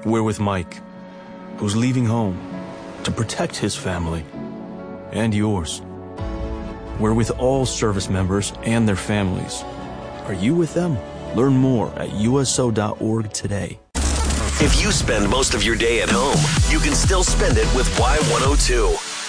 We're with Mike, who's leaving home to protect his family and yours. We're with all service members and their families. Are you with them? Learn more at USO.org today. If you spend most of your day at home, you can still spend it with Y102.